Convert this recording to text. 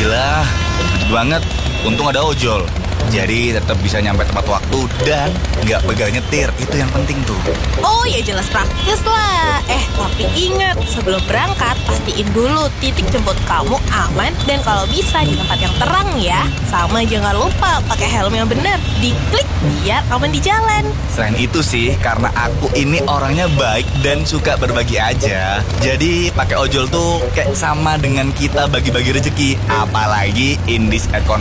Alhamdulillah, dikit banget. Untung ada ojol. Jadi tetap bisa nyampe tepat waktu dan nggak pegal nyetir. Itu yang penting tuh. Oh ya jelas praktis lah. Tapi ingat, sebelum berangkat pastiin dulu titik jemput kamu aman dan kalau bisa di tempat yang terang ya. Sama jangan lupa pakai helm yang benar. Diklik biar aman di jalan. Selain itu sih, karena aku ini orangnya baik dan suka berbagi aja. Jadi pakai ojol tuh kayak sama dengan kita bagi-bagi rezeki. Apalagi in this economy